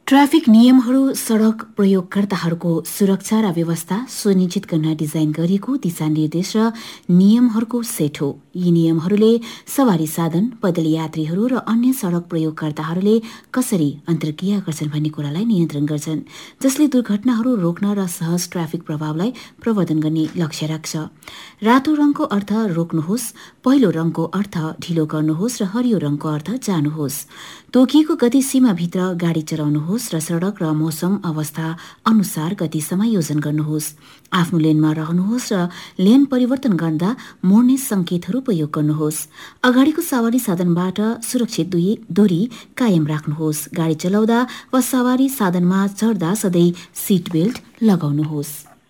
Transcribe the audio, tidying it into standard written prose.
Traffic नियमहरू सडक प्रयोगकर्ताहरूको सुरक्षा र व्यवस्था सुनिश्चित गर्न डिजाइन गरिएको दिशानिर्देश र नियमहरूको सेट हो। यी नियमहरूले सवारी साधन, पैदल यात्रीहरू र अन्य सडक प्रयोगकर्ताहरूले कसरी अन्तर्क्रिया गर्छन् भन्ने कुरालाई नियन्त्रण गर्छन्, जसले दुर्घटनाहरू रोक्न र सहज ट्राफिक प्रभावलाई प्रवर्धन गर्ने लक्ष्य राख्छ। रातो रङको अर्थ रोक्नुहोस्, पहिलो रङको अर्थ ढिलो गर्नुहोस् र हरियो रङको अर्थ जानुहोस्। तोकिएको गति सीमाभित्र गाडी चलाउनुहोस् र सडक र मौसम अवस्था अनुसार गति समायोजन गर्नुहोस्। आफ्नो लेनमा रहनुहोस् र लेन परिवर्तन गर्दा मोड्ने संकेतहरू प्रयोग गर्नुहोस्। अगाडिको सवारी साधनबाट सुरक्षित दूरी कायम राख्नुहोस्। गाडी चलाउँदा वा सवारी साधनमा चढ्दा सधैँ सिट बेल्ट लगाउनुहोस्।